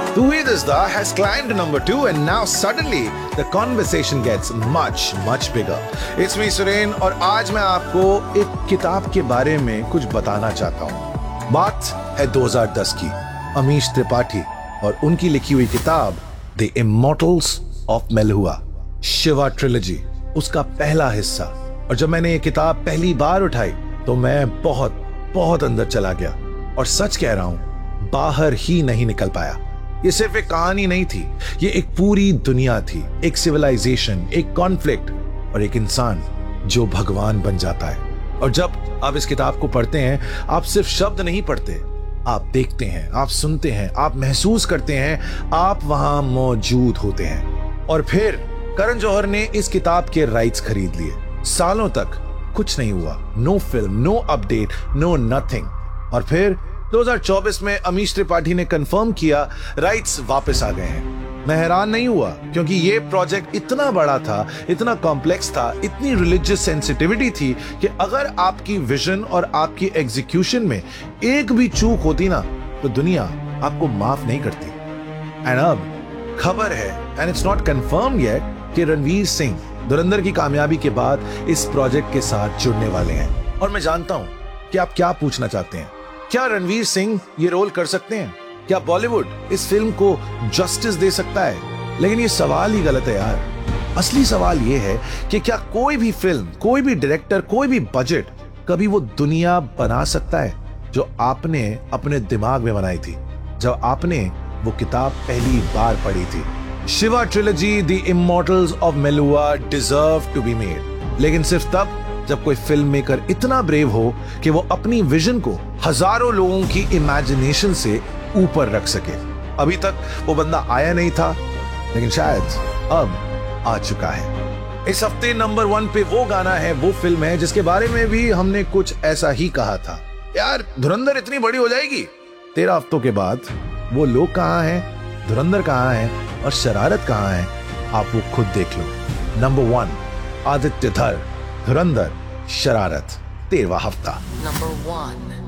Tu Hi Disda has climbed to number 2 and now suddenly the conversation gets much bigger. It's me Suren और आज मैं आपको एक किताब के बारे में कुछ बताना चाहता हूँ। बात है 2010 की, अमीश त्रिपाठी और उनकी लिखी हुई किताब the immortals of मेलहुआ, Shiva trilogy, उसका पहला हिस्सा। और जब मैंने ये किताब पहली बार उठाई तो मैं बहुत अंदर चला गया और सच कह रहा हूं, बाहर ही नहीं निकल पाया। ये सिर्फ एक कहानी नहीं थी, ये एक पूरी दुनिया थी, एक सिविलाइजेशन, एक कॉन्फ्लिक्ट और एक इंसान जो भगवान बन जाता है। और जब आप इस किताब को पढ़ते हैं, आप सिर्फ शब्द नहीं पढ़ते, आप देखते हैं, आप सुनते हैं, आप महसूस करते हैं, आप वहां मौजूद होते हैं। और फिर करण जौहर ने इस किताब के राइट्स खरीद लिए। सालों तक कुछ नहीं हुआ, no film, no update, no nothing. और फिर 2024 में अमीश त्रिपाठी ने कंफर्म किया, राइट्स वापस आ गए हैं। मैं हैरान नहीं हुआ क्योंकि ये प्रोजेक्ट इतना बड़ा था, इतना कॉम्प्लेक्स था, इतनी रिलीजियस सेंसिटिविटी थी कि अगर आपकी विजन और आपकी एग्जीक्यूशन में एक भी चूक होती ना तो दुनिया आपको माफ नहीं करती। एंड अब खबर है, and it's not confirm yet, कि रणवीर सिंह धुरंधर की कामयाबी के बाद इस प्रोजेक्ट के साथ जुड़ने वाले हैं। और मैं जानता हूं कि आप क्या पूछना चाहते हैं, क्या रणवीर सिंह ये रोल कर सकते हैं? क्या बॉलीवुड इस फिल्म को जस्टिस दे सकता है? लेकिन ये सवाल ही गलत है यार। असली सवाल ये है कि क्या कोई भी फिल्म, कोई भी डायरेक्टर, कोई भी बजट कभी वो दुनिया बना सकता है जो आपने अपने दिमाग में बनाई थी जब आपने वो किताब पहली बार पढ़ी थी? Shiva trilogy the immortals of मेलहुआ deserve to be made, लेकिन सिर्फ तब जब कोई फिल्म मेकर इतना ब्रेव हो कि वो अपनी विजन को हजारों लोगों की इमेजिनेशन से ऊपर रख सके। अभी तक वो बंदा आया नहीं था, लेकिन शायद अब आ चुका है। इस हफ्ते नंबर 1 पे वो गाना है, वो फिल्म है जिसके बारे में भी हमने कुछ ऐसा ही कहा था, यार धुरंधर इतनी बड़ी हो जाएगी। 13 हफ्तों के बाद वो लोग कहां हैं, धुरंधर कहां है और शरारत कहां है, आप वो खुद देख लो। नंबर 1 आदित्य धर, धुरंधर, शरारत, 13वां हफ्ता। Number 1.